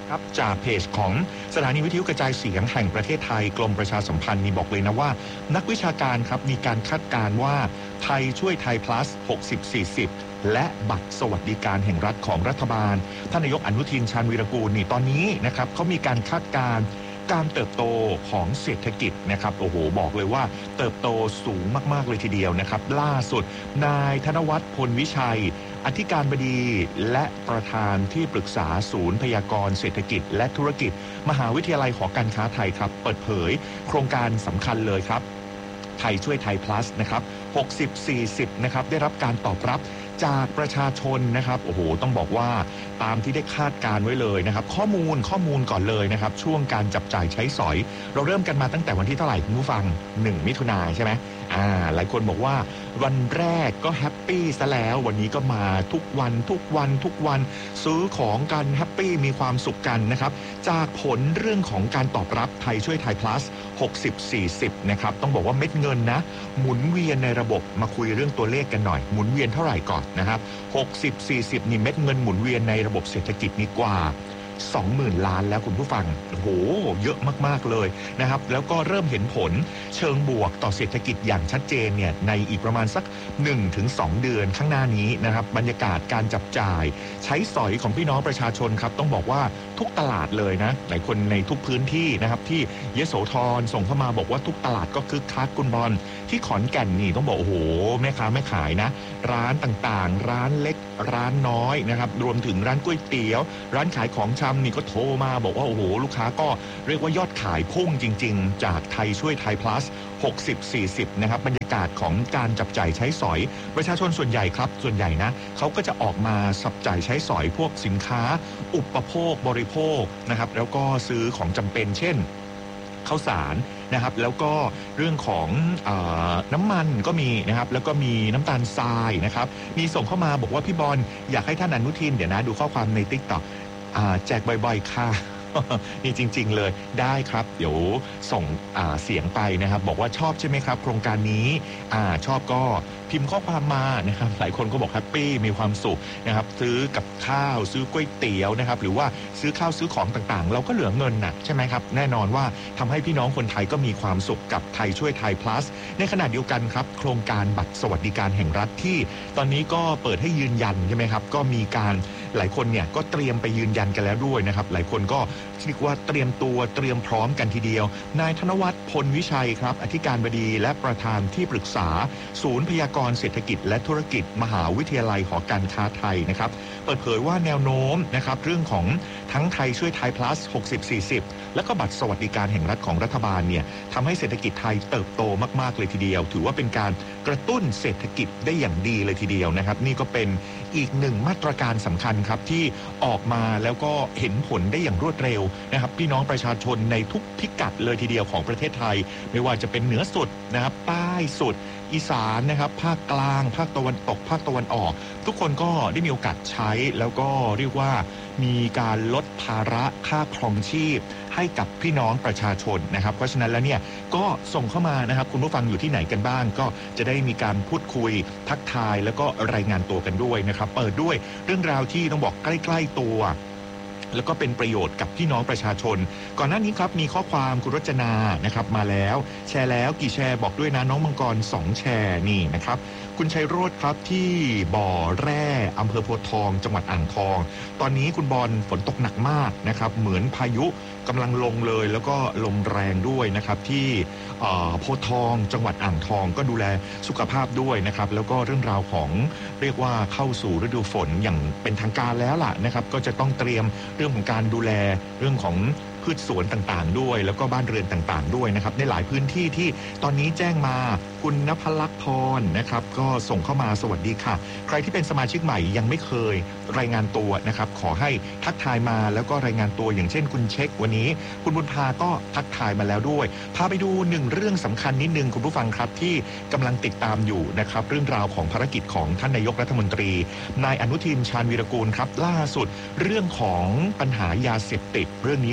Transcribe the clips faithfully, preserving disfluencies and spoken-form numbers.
ครับจากเพจของสถานีวิทยุกระจายเสียงแห่งประเทศไทยกรมประชาสัมพันธ์นี่บอกเลยนะว่านักวิชาการครับมีการคาดการณ์ว่าไทยช่วยไทย plus หกสิบ สี่สิบและบัตรสวัสดิการแห่งรัฐของรัฐบาลท่านนายกอนุทินชาญวีรกูลนี่ตอนนี้นะครับเขามีการคาดการณ์การเติบโตของเศรษฐกิจนะครับโอ้โหบอกเลยว่าเติบโตสูงมากๆเลยทีเดียวนะครับล่าสุดนายธนวัฒน์พลวิชัยอธิการบดีและประธานที่ปรึกษาศูนย์พยากรณ์เศรษฐกิจและธุรกิจมหาวิทยาลัยหอการค้าไทยครับเปิดเผยโครงการสำคัญเลยครับไทยช่วยไทย plus นะครับหกสิบ สี่สิบนะครับได้รับการตอบรับจากประชาชนนะครับโอ้โหต้องบอกว่าตามที่ได้คาดการไว้เลยนะครับข้อมูลข้อมูลก่อนเลยนะครับช่วงการจับจ่ายใช้สอยเราเริ่มกันมาตั้งแต่วันที่เท่าไหร่คุณผู้ฟังหนึ่งมิถุนายนใช่ไหมอ่าหลายคนบอกว่าวันแรกก็แฮปปี้ซะแล้ววันนี้ก็มาทุกวันทุกวันทุกวันซื้อของกันแฮปปี้มีความสุขกันนะครับจากผลเรื่องของการตอบรับไทยช่วยไทย plus หกสิบ สี่สิบนะครับต้องบอกว่าเม็ดเงินนะหมุนเวียนในระบบมาคุยเรื่องตัวเลขกันหน่อยหมุนเวียนเท่าไหร่ก่อนนะครับหกสิบ สี่สิบนี่เม็ดเงินหมุนเวียนในระบบเศรษฐกิจนี่กว่าสองหมื่น ล้านแล้วคุณผู้ฟังโอ้โหเยอะมากๆเลยนะครับแล้วก็เริ่มเห็นผลเชิงบวกต่อเศรษฐกิจอย่างชัดเจนเนี่ยในอีกประมาณสัก หนึ่งถึงสอง เดือนข้างหน้านี้นะครับบรรยากาศการจับจ่ายใช้สอยของพี่น้องประชาชนครับต้องบอกว่าทุกตลาดเลยนะหลายคนในทุกพื้นที่นะครับที่ยโสธรส่งเข้ามาบอกว่าทุกตลาดก็คึกคักคุณบอลที่ขอนแก่นนี่ต้องบอกโอ้โหแม่ค้าแม่ขายนะร้านต่างๆร้านเล็กร้านน้อยนะครับรวมถึงร้านก๋วยเตี๋ยวร้านขายของชำนี่ก็โทรมาบอกว่าโอ้โหลูกค้าก็เรียกว่ายอดขายพุ่งจริงๆจากไทยช่วยไทย plus หกสิบ สี่สิบนะครับบรรยากาศของการจับจ่ายใช้สอยประชาชนส่วนใหญ่ครับส่วนใหญ่นะเขาก็จะออกมาจับจ่ายใช้สอยพวกสินค้าอุปโภคบริโภคนะครับแล้วก็ซื้อของจำเป็นเช่นข้าวสารนะครับแล้วก็เรื่องของเอ่อน้ำมันก็มีนะครับแล้วก็มีน้ำตาลทรายนะครับมีส่งเข้ามาบอกว่าพี่บอลอยากให้ท่านอนุทินเดี๋ยวนะดูข้อความใน TikTok อ่าแจกบ่อยๆค่ะ นี่จริงๆเลยได้ครับเดี๋ยวส่งเสียงไปนะครับบอกว่าชอบใช่ไหมครับโครงการนี้อ่าชอบก็พิมพ์ข้อความมานะครับหลายคนก็บอกแฮปปี้มีความสุขนะครับซื้อกับข้าวซื้อก๋วยเตี๋ยวนะครับหรือว่าซื้อข้าวซื้อของต่างๆเราก็เหลือเงินนะใช่ไหมครับแน่นอนว่าทำให้พี่น้องคนไทยก็มีความสุขกับไทยช่วยไทย plus ในขณะเดียวกันครับโครงการบัตรสวัสดิการแห่งรัฐที่ตอนนี้ก็เปิดให้ยืนยันใช่ไหมครับก็มีการหลายคนเนี่ยก็เตรียมไปยืนยันกันแล้วด้วยนะครับหลายคนก็เรียกว่าเตรียมตัวเตรียมพร้อมกันทีเดียวนายธนวัฒน์พลวิชัยครับอธิการบดีและประธานที่ปรึกษาศูนย์พยากรณ์เศรษฐกิจและธุรกิจมหาวิทยาลัยหอการค้าไทยนะครับเปิดเผยว่าแนวโน้มนะครับเรื่องของทั้งไทยช่วยไทย plus หกสิบ สี่สิบแล้วก็บัตรสวัสดิการแห่งรัฐของรัฐบาลเนี่ยทำให้เศรษฐกิจไทยเติบโตมากๆเลยทีเดียวถือว่าเป็นการกระตุ้นเศรษฐกิจได้อย่างดีเลยทีเดียวนะครับนี่ก็เป็นอีกหนึ่งมาตรการสำคัญครับที่ออกมาแล้วก็เห็นผลได้อย่างรวดเร็วนะครับพี่น้องประชาชนในทุกพิกัดเลยทีเดียวของประเทศไทยไม่ว่าจะเป็นเหนือสุดนะครับใต้สุดอีสานนะครับภาคกลางภาคตะวันตกภาคตะวันออกทุกคนก็ได้มีโอกาสใช้แล้วก็เรียกว่ามีการลดภาระค่าครองชีพให้กับพี่น้องประชาชนนะครับเพราะฉะนั้นแล้วเนี่ยก็ส่งเข้ามานะครับคุณผู้ฟังอยู่ที่ไหนกันบ้างก็จะได้มีการพูดคุยทักทายแล้วก็รายงานตัวกันด้วยนะครับเปิดด้วยเรื่องราวที่ต้องบอกใกล้ๆตัวแล้วก็เป็นประโยชน์กับพี่น้องประชาชนก่อนหน้านี้ครับมีข้อความคุณรจนานะครับมาแล้วแชร์แล้วกี่แชร์บอกด้วยนะน้องมังกรสองแชร์นี่นะครับคุณชัยโรจน์ครับที่บ่อแร่อำเภอโพธิ์ทองจังหวัดอ่างทองตอนนี้คุณบอลฝนตกหนักมากนะครับเหมือนพายุกำลังลงเลยแล้วก็ลมแรงด้วยนะครับที่โพธิ์ทองจังหวัดอ่างทองก็ดูแลสุขภาพด้วยนะครับแล้วก็เรื่องราวของเรียกว่าเข้าสู่ฤดูฝนอย่างเป็นทางการแล้วล่ะนะครับก็จะต้องเตรียมเรื่องของการดูแลเรื่องของพืชสวนต่างๆด้วยแล้วก็บ้านเรือนต่างๆด้วยนะครับในหลายพื้นที่ที่ตอนนี้แจ้งมาคุณณภลักษณ์พรนะครับก็ส่งเข้ามาสวัสดีค่ะใครที่เป็นสมาชิกใหม่ยังไม่เคยรายงานตัวนะครับขอให้ทักทายมาแล้วก็รายงานตัวอย่างเช่นคุณเช็ควันนี้คุณบุญพาก็ทักทายมาแล้วด้วยพาไปดูหนึ่งเรื่องสำคัญนิดนึงคุณผู้ฟังครับที่กำลังติดตามอยู่นะครับเรื่องราวของภารกิจของท่านนายกรัฐมนตรีนายอนุทินชาญวีรกูลครับล่าสุดเรื่องของปัญหายาเสพติดเรื่องนี้ก็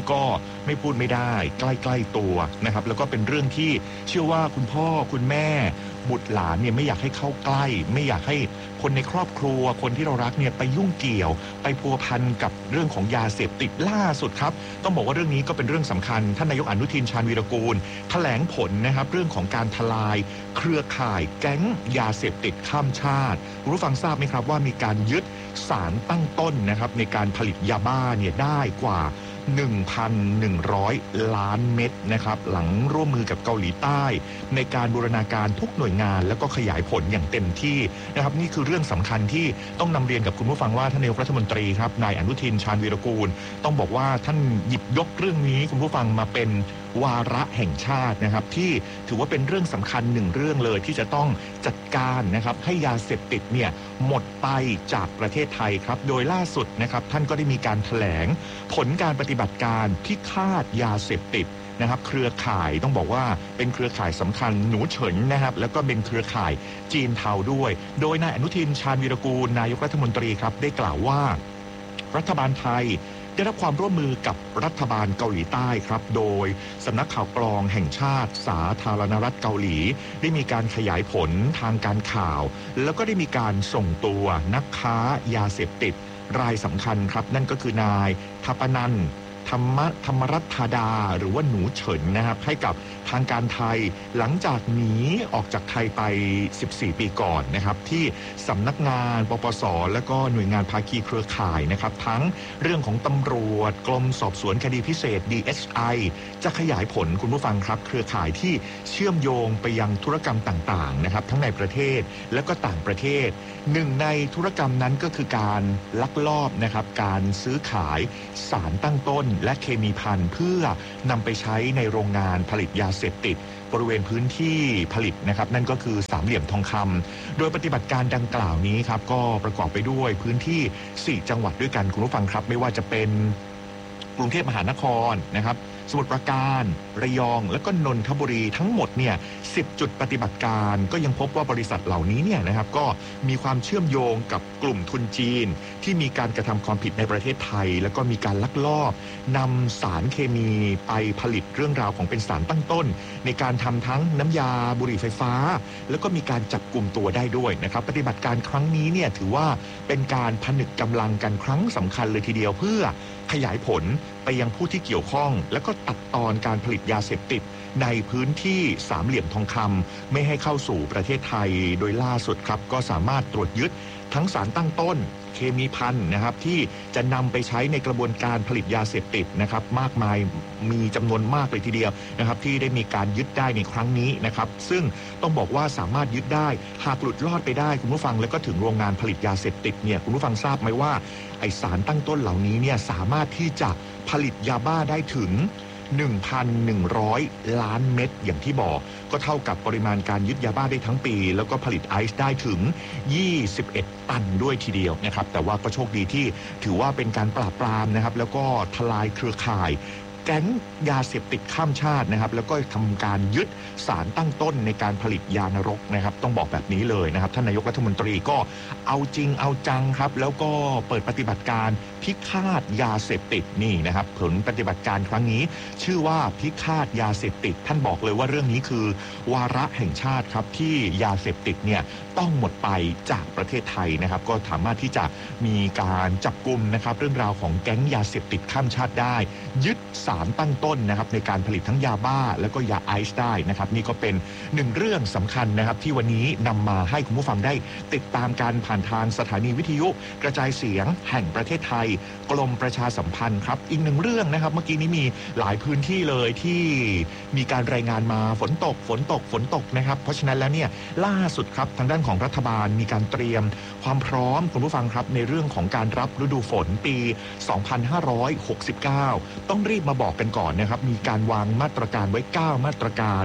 ไม่พูดไม่ได้ใกล้ๆตัวนะครับแล้วก็เป็นเรื่องที่เชื่อว่าคุณพ่อคุณแม่บุตรหลานเนี่ยไม่อยากให้เข้าใกล้ไม่อยากให้คนในครอบครัวคนที่เรารักเนี่ยไปยุ่งเกี่ยวไปพัวพันกับเรื่องของยาเสพติดล่าสุดครับต้องบอกว่าเรื่องนี้ก็เป็นเรื่องสำคัญท่านนายกอนุทินชาญวีรกูลแถลงผลนะครับเรื่องของการทลายเครือข่ายแก๊งยาเสพติดข้ามชาติคุณผู้ฟังทราบไหมครับว่ามีการยึดสารตั้งต้นนะครับในการผลิตยาบ้าเนี่ยได้กว่า หนึ่งพันหนึ่งร้อย ล้านเม็ดนะครับหลังร่วมมือกับเกาหลีใต้ในการบูรณาการทุกหน่วยงานแล้วก็ขยายผลอย่างเต็มที่นะครับนี่คือเรื่องสำคัญที่ต้องนำเรียนกับคุณผู้ฟังว่าท่านนายกรัฐมนตรีครับนายอนุทินชาญวีรกูลต้องบอกว่าท่านหยิบยกเรื่องนี้คุณผู้ฟังมาเป็นวาระแห่งชาตินะครับที่ถือว่าเป็นเรื่องสำคัญหนึ่งเรื่องเลยที่จะต้องจัดการนะครับให้ยาเสพติดเนี่ยหมดไปจากประเทศไทยครับโดยล่าสุดนะครับท่านก็ได้มีการแถลงผลการปฏิบัติการพิฆาตยาเสพติดนะครับเครือข่ายต้องบอกว่าเป็นเครือข่ายสำคัญหนูเฉินนะครับแล้วก็เป็นเครือข่ายจีนเทาด้วยโดยนายอนุทินชาญวีรกูลนายกรัฐมนตรีครับได้กล่าวว่ารัฐบาลไทยได้รับความร่วมมือกับรัฐบาลเกาหลีใต้ครับโดยสำนักข่าวกรองแห่งชาติสาธารณรัฐเกาหลีได้มีการขยายผลทางการข่าวแล้วก็ได้มีการส่งตัวนักค้ายาเสพติดรายสำคัญครับนั่นก็คือนายทัปนันท์ธรรมธรรมรัตธาดาหรือว่าหนูเฉินนะครับให้กับทางการไทยหลังจากหนีออกจากไทยไปสิบสี่ปีก่อนนะครับที่สำนักงานปปสและก็หน่วยงานภาคีเครือข่ายนะครับทั้งเรื่องของตำรวจกรมสอบสวนคดีพิเศษ ดี เอส ไอ จะขยายผลคุณผู้ฟังครับเครือข่ายที่เชื่อมโยงไปยังธุรกรรมต่างๆนะครับทั้งในประเทศและก็ต่างประเทศหนึ่งในธุรกรรมนั้นก็คือการลักลอบนะครับการซื้อขายสารตั้งต้นและเคมีภัณฑ์เพื่อนำไปใช้ในโรงงานผลิตยาเสพติดบริเวณพื้นที่ผลิตนะครับนั่นก็คือสามเหลี่ยมทองคำโดยปฏิบัติการดังกล่าวนี้ครับก็ประกอบไปด้วยพื้นที่สี่จังหวัดด้วยกันคุณผู้ฟังครับไม่ว่าจะเป็นกรุงเทพมหานครนะครับสมุทรปราการระยองและก็นนทบุรีทั้งหมดเนี่ยสิบจุดปฏิบัติการก็ยังพบว่าบริษัทเหล่านี้เนี่ยนะครับก็มีความเชื่อมโยงกับกลุ่มทุนจีนที่มีการกระทำความผิดในประเทศไทยแล้วก็มีการลักลอบนำสารเคมีไปผลิตเรื่องราวของเป็นสารตั้งต้นในการทำทั้งน้ำยาบุหรี่ไฟฟ้าแล้วก็มีการจับกลุ่มตัวได้ด้วยนะครับปฏิบัติการครั้งนี้เนี่ยถือว่าเป็นการผนึกกำลังกันครั้งสำคัญเลยทีเดียวเพื่อขยายผลไปยังผู้ที่เกี่ยวข้องแล้วก็ตัดตอนการผลิตยาเสพติดในพื้นที่สามเหลี่ยมทองคำไม่ให้เข้าสู่ประเทศไทยโดยล่าสุดครับก็สามารถตรวจยึดทั้งสารตั้งต้นเคมีภัณฑ์นะครับที่จะนำไปใช้ในกระบวนการผลิตยาเสพติดนะครับมากมายมีจำนวนมากเลยทีเดียวนะครับที่ได้มีการยึดได้ในครั้งนี้นะครับซึ่งต้องบอกว่าสามารถยึดได้หากหลุดรอดไปได้คุณผู้ฟังแล้วก็ถึงโรงงานผลิตยาเสพติดเนี่ยคุณผู้ฟังทราบไหมว่าไอสารตั้งต้นเหล่านี้เนี่ยสามารถที่จะผลิตยาบ้าได้ถึง หนึ่งพันหนึ่งร้อย ล้านเม็ดอย่างที่บอกก็เท่ากับปริมาณการยึดยาบ้าได้ทั้งปีแล้วก็ผลิตไอซ์ได้ถึงยี่สิบเอ็ดตันด้วยทีเดียวนะครับแต่ว่าก็โชคดีที่ถือว่าเป็นการปราบปรามนะครับแล้วก็ทลายเครือข่ายแก๊งยาเสพติดข้ามชาตินะครับแล้วก็ทำการยึดสารตั้งต้นในการผลิตยานรกนะครับต้องบอกแบบนี้เลยนะครับท่านนายกรัฐมนตรีก็เอาจริงเอาจังครับแล้วก็เปิดปฏิบัติการพิฆาตยาเสพติดนี่นะครับผลปฏิบัติการครั้งนี้ชื่อว่าพิฆาตยาเสพติดท่านบอกเลยว่าเรื่องนี้คือวาระแห่งชาติครับที่ยาเสพติดเนี่ยต้องหมดไปจากประเทศไทยนะครับก็สามารถที่จะมีการจับกุมนะครับเรื่องราวของแก๊งยาเสพติดข้ามชาติได้ยึดสารตั้งต้นนะครับในการผลิตทั้งยาบ้าแล้วก็ยาไอซ์ได้นะครับนี่ก็เป็นหนึ่งเรื่องสำคัญนะครับที่วันนี้นำมาให้คุณผู้ฟังได้ติดตามการผ่านทางสถานีวิทยุกระจายเสียงแห่งประเทศไทยกรมประชาสัมพันธ์ครับอีกหนึ่งเรื่องนะครับเมื่อกี้นี้มีหลายพื้นที่เลยที่มีการรายงานมาฝนตกฝนตกฝนตกนะครับเพราะฉะนั้นแล้วเนี่ยล่าสุดครับทางด้านของรัฐบาลมีการเตรียมความพร้อมคุณผู้ฟังครับในเรื่องของการรับฤดูฝนปีสองพันห้าร้อยหกสิบเก้าต้องรีบมาบอกกันก่อนนะครับมีการวางมาตรการไว้เก้ามาตรการ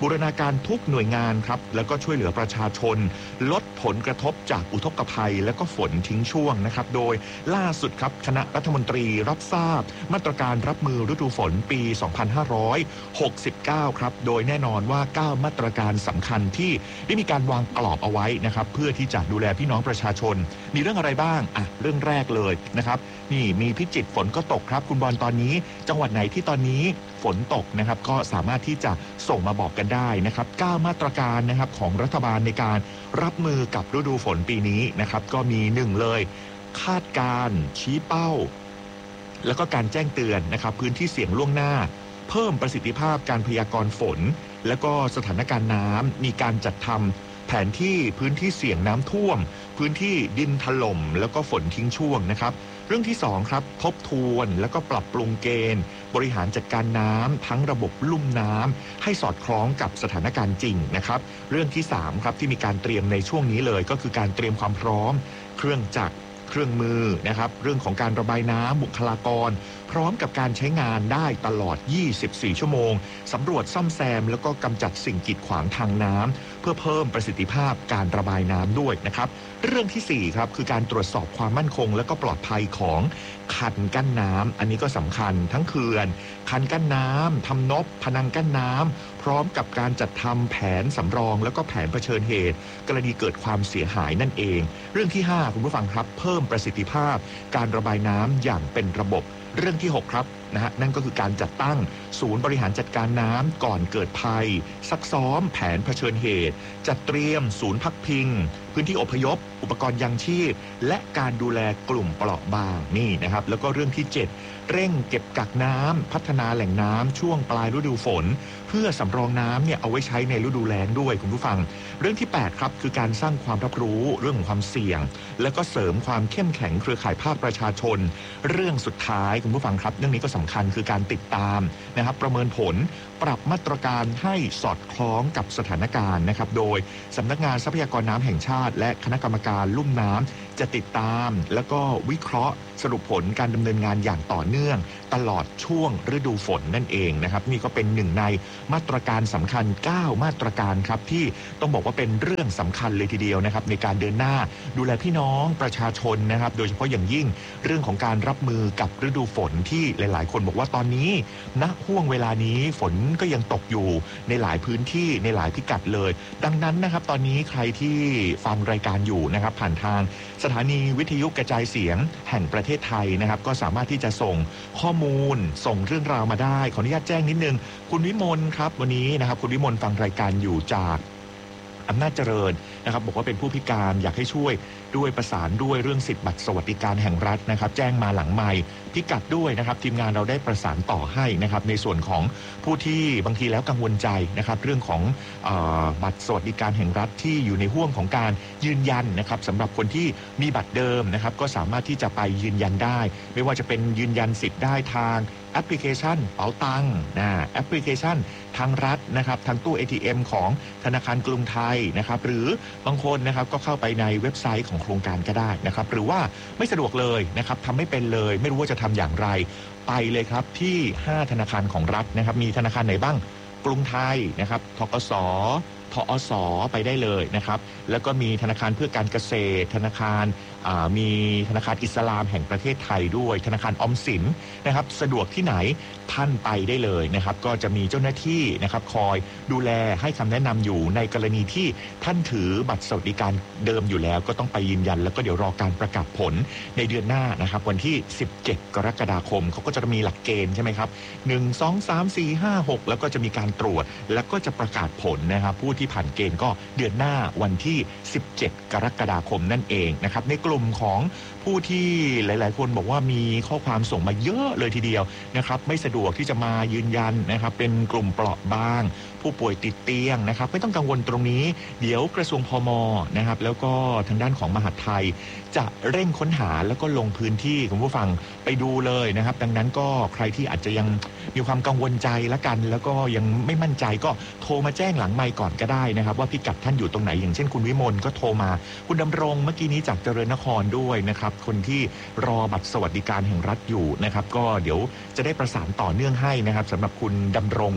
บูรณาการทุกหน่วยงานครับแล้วก็ช่วยเหลือประชาชนลดผลกระทบจากอุทกภัยและก็ฝนทิ้งช่วงนะครับโดยล่าสุดครับคณะรัฐมนตรีรับทราบมาตรการรับมือฤดูฝนปีสองพันห้าร้อยหกสิบเก้าครับโดยแน่นอนว่าเก้ามาตรการสำคัญที่ได้มีการวางกรอบเอาไว้นะครับเพื่อที่จะดูแลพี่น้องประชาชนมีเรื่องอะไรบ้างอ่ะเรื่องแรกเลยนะครับนี่มีพิจิตรฝนก็ตกครับคุณบอลตอนนี้จังหวัดไหนที่ตอนนี้ฝนตกนะครับก็สามารถที่จะส่งมาบอกกันได้นะครับเก้ามาตรการนะครับของรัฐบาลในการรับมือกับฤดูฝนปีนี้นะครับก็มีหนึ่งเลยคาดการณ์ชี้เป้าแล้วก็การแจ้งเตือนนะครับพื้นที่เสี่ยงล่วงหน้าเพิ่มประสิทธิภาพการพยากรณ์ฝนแล้วก็สถานการณ์น้ำมีการจัดทำแผนที่พื้นที่เสี่ยงน้ำท่วมพื้นที่ดินถล่มแล้วก็ฝนทิ้งช่วงนะครับเรื่องที่สองครับทบทวนแล้วก็ปรับปรุงเกณฑ์บริหารจัดการน้ำทั้งระบบลุ่มน้ำให้สอดคล้องกับสถานการณ์จริงนะครับเรื่องที่สามครับที่มีการเตรียมในช่วงนี้เลยก็คือการเตรียมความพร้อมเครื่องจักรเครื่องมือนะครับเรื่องของการระบายน้ำบุคลากรพร้อมกับการใช้งานได้ตลอดยี่สิบสี่ชั่วโมงสำรวจซ่อมแซมแล้วก็กำจัดสิ่งกีดขวางทางน้ำเพื่อเพิ่มประสิทธิภาพการระบายน้ำด้วยนะครับเรื่องที่สี่ครับคือการตรวจสอบความมั่นคงและก็ปลอดภัยของคันกั้นน้ำอันนี้ก็สำคัญทั้งเขื่อนคันกั้นน้ำทำนบพนังกั้นน้ำพร้อมกับการจัดทำแผนสำรองแล้วก็แผนเผชิญเหตุกรณีเกิดความเสียหายนั่นเองเรื่องที่ห้าคุณผู้ฟังครับเพิ่มประสิทธิภาพการระบายน้ำอย่างเป็นระบบเรื่องที่หกครับนะฮะนั่นก็คือการจัดตั้งศูนย์บริหารจัดการน้ำก่อนเกิดภัยซักซ้อมแผนเผชิญเหตุจัดเตรียมศูนย์พักพิงพื้นที่อพยพอุปกรณ์ยังชีพและการดูแลกลุ่มเปราะบางนี่นะครับแล้วก็เรื่องที่เจ็ดเร่งเก็บกักน้ำพัฒนาแหล่งน้ำช่วงปลายฤดูฝนเพื่อสำรองน้ำเนี่ยเอาไว้ใช้ในฤดูแล้งด้วยคุณผู้ฟังเรื่องที่แปดครับคือการสร้างความรับรู้เรื่องของความเสี่ยงแล้วก็เสริมความเข้มแข็งเครือข่ายภาคประชาชนเรื่องสุดท้ายคุณผู้ฟังครับเรื่องนี้ก็สำคัญคือการติดตามนะครับประเมินผลปรับมาตรการให้สอดคล้องกับสถานการณ์นะครับโดยสำนักงานทรัพยากรน้ำแห่งชาติและคณะกรรมการลุ่มน้ำจะติดตามแล้วก็วิเคราะห์สรุปผลการดำเนินงานอย่างต่อเนื่องตลอดช่วงฤดูฝนนั่นเองนะครับนี่ก็เป็นหนึ่งในมาตรการสำคัญเก้ามาตรการครับที่ต้องบอกว่าเป็นเรื่องสำคัญเลยทีเดียวนะครับในการเดินหน้าดูแลพี่น้องประชาชนนะครับโดยเฉพาะอย่างยิ่งเรื่องของการรับมือกับฤดูฝนที่หลายๆคนบอกว่าตอนนี้ณห่วงเวลานี้ฝนก็ยังตกอยู่ในหลายพื้นที่ในหลายพิกัดเลยดังนั้นนะครับตอนนี้ใครที่ฟังรายการอยู่นะครับผ่านทางสถานีวิทยุกระจายเสียงแห่งประเทศไทยนะครับก็สามารถที่จะส่งข้อมูลส่งเรื่องราวมาได้ขออนุญาตแจ้งนิดนึงคุณวิมลครับวันนี้นะครับคุณวิมลฟังรายการอยู่จากอำนาจเจริญนะครับบอกว่าเป็นผู้พิการอยากให้ช่วยด้วยประสานด้วยเรื่องสิทธิบัตรสวัสดิการแห่งรัฐนะครับแจ้งมาหลังไมค์พิกัดด้วยนะครับทีมงานเราได้ประสานต่อให้นะครับในส่วนของผู้ที่บางทีแล้วกังวลใจนะครับเรื่องของเอ่อบัตรสวัสดิการแห่งรัฐที่อยู่ในห่วงของการยืนยันนะครับสำหรับคนที่มีบัตรเดิมนะครับก็สามารถที่จะไปยืนยันได้ไม่ว่าจะเป็นยืนยันสิทธิ์ได้ทางแอปพลิเคชันเป๋าตังค์นะแอปพลิเคชันทางรัฐนะครับทางตู้ เอ ที เอ็ม ของธนาคารกรุงไทยนะครับหรือบางคนนะครับก็เข้าไปในเว็บไซต์ของโครงการก็ได้นะครับหรือว่าไม่สะดวกเลยนะครับทำไม่เป็นเลยไม่รู้ว่าจะทำอย่างไรไปเลยครับที่ห้าธนาคารของรัฐนะครับมีธนาคารไหนบ้างกรุงไทยนะครับธกส.ทอส.ไปได้เลยนะครับแล้วก็มีธนาคารเพื่อการเกษตรธนาคารมีธนาคารอิสลามแห่งประเทศไทยด้วยธนาคารออมสินนะครับสะดวกที่ไหนท่านไปได้เลยนะครับก็จะมีเจ้าหน้าที่นะครับคอยดูแลให้คำแนะนำอยู่ในกรณีที่ท่านถือบัตรสวัสดิการเดิมอยู่แล้วก็ต้องไปยืนยันแล้วก็เดี๋ยวรอการประกาศผลในเดือนหน้านะครับวันที่สิบเจ็ดกรกฎาคมเขาก็จะมีหลักเกณฑ์ใช่ไหมครับหนึ่ง สอง สาม สี่ ห้า หกแล้วก็จะมีการตรวจแล้วก็จะประกาศผลนะครับผู้ที่ผ่านเกณฑ์ก็เดือนหน้าวันที่สิบเจ็ดกรกฎาคมนั่นเองนะครับในกลุ่มของผู้ที่หลายๆคนบอกว่ามีข้อความส่งมาเยอะเลยทีเดียวนะครับไม่สะดวกที่จะมายืนยันนะครับเป็นกลุ่มเปราะบางผู้ป่วยติดเตียงนะครับไม่ต้องกังวลตรงนี้เดี๋ยวกระทรวงพม.นะครับแล้วก็ทางด้านของมหาดไทยจะเร่งค้นหาแล้วก็ลงพื้นที่คุณผู้ฟังไปดูเลยนะครับดังนั้นก็ใครที่อาจจะยังมีความกังวลใจละกันแล้วก็ยังไม่มั่นใจก็โทรมาแจ้งหลังไมค์ก่อนก็ได้นะครับว่าพิกัดท่านอยู่ตรงไหนอย่างเช่นคุณวิมลก็โทรมาคุณดำรงเมื่อกี้นี้จากเจริญนครด้วยนะครับคนที่รอบัตรสวัสดิการแห่งรัฐอยู่นะครับก็เดี๋ยวจะได้ประสานต่อเนื่องให้นะครับสำหรับคุณดำรง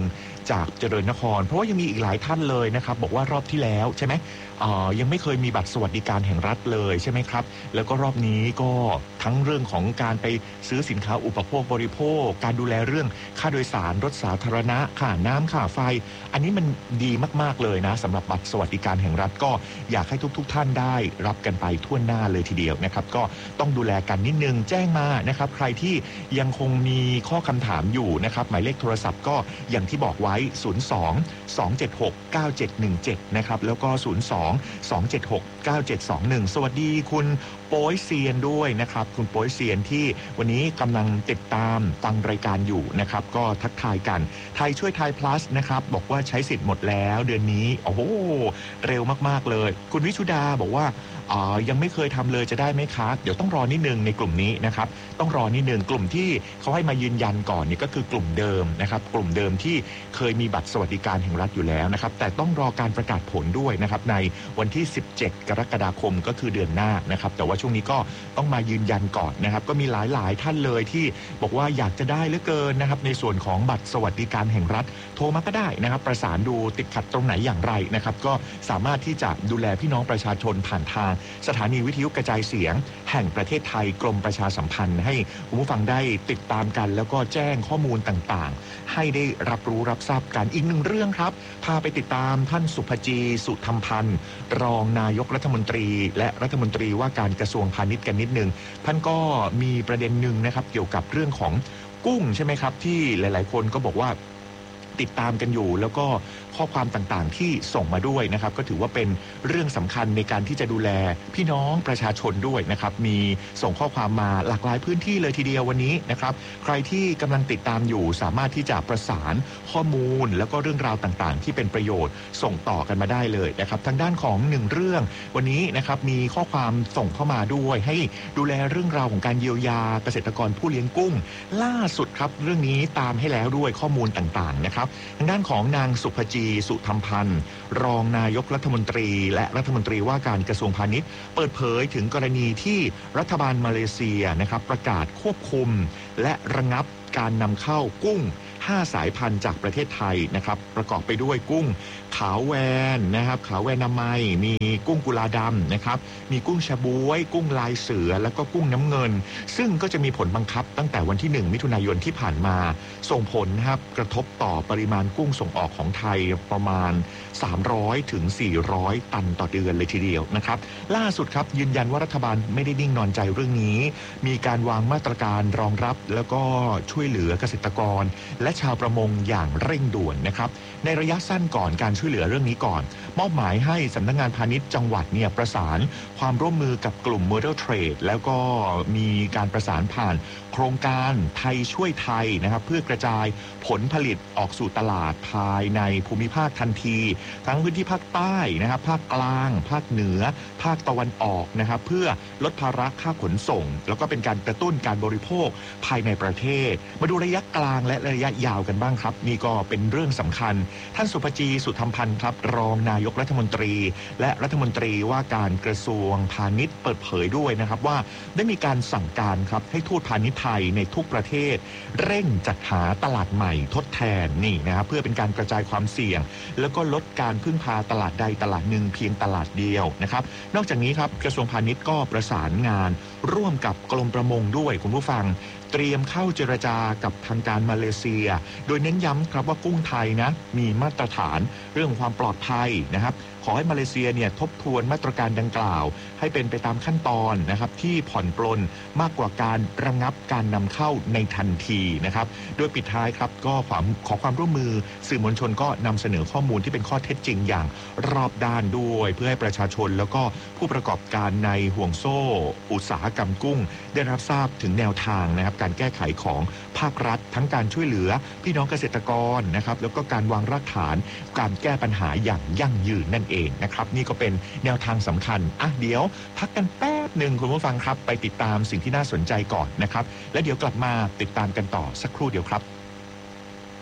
จากเจริญนครเพราะว่ายังมีอีกหลายท่านเลยนะครับบอกว่ารอบที่แล้วใช่ไหมยังไม่เคยมีบัตรสวัสดิการแห่งรัฐเลยใช่ไหมครับแล้วก็รอบนี้ก็ทั้งเรื่องของการไปซื้อสินค้าอุปโภคบริโภคการดูแลเรื่องค่าโดยสารรถสาธารณะค่าน้ำค่าไฟอันนี้มันดีมากๆเลยนะสำหรับบัตรสวัสดิการแห่งรัฐก็อยากให้ทุกๆท่านได้รับกันไปทั่วหน้าเลยทีเดียวนะครับก็ต้องดูแลกันนิดนึงแจ้งมานะครับใครที่ยังคงมีข้อคำถามอยู่นะครับหมายเลขโทรศัพท์ก็อย่างที่บอกไว้ศูนย์ สอง สอง เจ็ด หก เก้า เจ็ด หนึ่ง เจ็ดนะครับแล้วก็ศูนย์ สอง สอง เจ็ด หก เก้า เจ็ด สอง หนึ่งสวัสดีคุณโป้ยเซียนด้วยนะครับคุณโป้ยเซียนที่วันนี้กำลังติดตามฟังรายการอยู่นะครับก็ทักทายกันไทยช่วยไทย plus นะครับบอกว่าใช้สิทธิ์หมดแล้วเดือนนี้โอ้โหเร็วมากๆเลยคุณวิชุดาบอกว่าอ๋อยังไม่เคยทำเลยจะได้ไหมคะเดี๋ยวต้องรอนิดนึงในกลุ่มนี้นะครับต้องรอนิดนึงกลุ่มที่เขาให้มายืนยันก่อนนี่ก็คือกลุ่มเดิมนะครับกลุ่มเดิมที่เคยมีบัตรสวัสดิการแห่งรัฐอยู่แล้วนะครับแต่ต้องรอการประกาศผลด้วยนะครับในวันที่สิบเจ็ดกรกฎาคมก็คือเดือนหน้านะครับแต่ว่าช่วงนี้ก็ต้องมายืนยันก่อนนะครับก็มีหลายๆท่านเลยที่บอกว่าอยากจะได้เหลือเกินนะครับในส่วนของบัตรสวัสดิการแห่งรัฐโทรมาก็ได้นะครับประสานดูติดขัดตรงไหนอย่างไรนะครับก็สามารถที่จะดูแลพี่น้องประชาชนผ่านทางสถานีวิทยุกระจายเสียงแห่งประเทศไทยกรมประชาสัมพันธ์ให้คุณผู้ฟังได้ติดตามกันแล้วก็แจ้งข้อมูลต่างๆให้ได้รับรู้รับทราบกันอีกหนึ่งเรื่องครับพาไปติดตามท่านสุภจีสุธรรมพันธ์รองนายกรัฐมนตรีและรัฐมนตรีว่าการกระทรวงพาณิชย์กันนิดนึงท่านก็มีประเด็นหนึ่งนะครับเกี่ยวกับเรื่องของกุ้งใช่ไหมครับที่หลายๆคนก็บอกว่าติดตามกันอยู่แล้วก็ข้อความต่างๆที่ส่งมาด้วยนะครับก็ถือว่าเป็นเรื่องสำคัญในการที่จะดูแลพี่น้องประชาชนด้วยนะครับมีส่งข้อความมาหลากหลายพื้นที่เลยทีเดียววันนี้นะครับใครที่กำลังติดตามอยู่สามารถที่จะประสานข้อมูลแล้วก็เรื่องราวต่างๆที่เป็นประโยชน์ส่งต่อกันมาได้เลยนะครับทางด้านของหนึ่งเรื่องวันนี้นะครับมีข้อความส่งเข้ามาด้วยให้ดูแลเรื่องราวของการเยียวยาเกษตรกรผู้เลี้ยงกุ้งล่าสุดครับเรื่องนี้ตามให้แล้วด้วยข้อมูลต่างๆนะครับทางด้านของนางสุภจีสุธรรมพันธ์รองนายกรัฐมนตรีและรัฐมนตรีว่าการกระทรวงพาณิชย์เปิดเผยถึงกรณีที่รัฐบาลมาเลเซียนะครับประกาศควบคุมและระงับการนำเข้ากุ้งห้าสายพันธุ์จากประเทศไทยนะครับประกอบไปด้วยกุ้งขาวแวนนะครับขาวแวนน้ำไมมีกุ้งกุลาดำนะครับมีกุ้งชะบ๊วยกุ้งลายเสือแล้วก็กุ้งน้ำเงินซึ่งก็จะมีผลบังคับตั้งแต่วันที่หนึ่งมิถุนายนที่ผ่านมาส่งผลนะครับกระทบต่อปริมาณกุ้งส่งออกของไทยประมาณสามร้อยถึงสี่ร้อยตันต่อเดือนเลยทีเดียวนะครับล่าสุดครับยืนยันว่ารัฐบาลไม่ได้นิ่งนอนใจเรื่องนี้มีการวางมาตรการรองรับแล้วก็ช่วยเหลือเกษตรกรและชาวประมงอย่างเร่งด่วนนะครับในระยะสั้นก่อนการช่วยเหลือเรื่องนี้ก่อนมอบหมายให้สำนักงานพาณิชย์จังหวัดเนี่ยประสานความร่วมมือกับกลุ่ม Model Trade แล้วก็มีการประสานผ่านโครงการไทยช่วยไทยนะครับเพื่อกระจายผลผลิตออกสู่ตลาดภายในภูมิภาคทันทีทั้งพื้นที่ภาคใต้นะครับภาคกลางภาคเหนือภาคตะวันออกนะครับเพื่อลดภาระค่าขนส่งแล้วก็เป็นการกระตุ้นการบริโภคภายในประเทศมาดูระยะกลางและระยะยาวกันบ้างครับนี่ก็เป็นเรื่องสำคัญท่านสุภจีสุธรรมพันธ์ครับรองนายกรัฐมนตรีและรัฐมนตรีว่าการกระทรวงพาณิชย์เปิดเผยด้วยนะครับว่าได้มีการสั่งการครับให้ทูตพาณิชย์ไทยในทุกประเทศเร่งจัดหาตลาดใหม่ทดแทนนี่นะครับเพื่อเป็นการกระจายความเสี่ยงแล้วก็ลดการพึ่งพาตลาดใดตลาดหนึ่งเพียงตลาดเดียวนะครับนอกจากนี้ครับกระทรวงพาณิชย์ก็ประสานงานร่วมกับกรมประมงด้วยคุณผู้ฟังเตรียมเข้าเจรจากับทางการมาเลเซียโดยเน้นย้ำครับว่ากุ้งไทยนะมีมาตรฐานเรื่องความปลอดภัยนะครับขอให้มาเลเซียเนี่ยทบทวนมาตรการดังกล่าวให้เป็นไปตามขั้นตอนนะครับที่ผ่อนปลนมากกว่าการระงับการนำเข้าในทันทีนะครับโดยปิดท้ายครับก็ความขอความร่วมมือสื่อมวลชนก็นำเสนอข้อมูลที่เป็นข้อเท็จจริงอย่างรอบด้านด้วยเพื่อให้ประชาชนแล้วก็ผู้ประกอบการในห่วงโซ่อุตสาหกรรมกุ้งได้รับทราบถึงแนวทางนะครับการแก้ไขของภาครัฐทั้งการช่วยเหลือพี่น้องเกษตรกรนะครับแล้วก็การวางรากฐานการแก้ปัญหาอย่างยั่งยืนนั่นเองนะครับนี่ก็เป็นแนวทางสำคัญอ่ะเดี๋ยวพักกันแป๊บหนึ่งคุณผู้ฟังครับไปติดตามสิ่งที่น่าสนใจก่อนนะครับและเดี๋ยวกลับมาติดตามกันต่อสักครู่เดียวครับ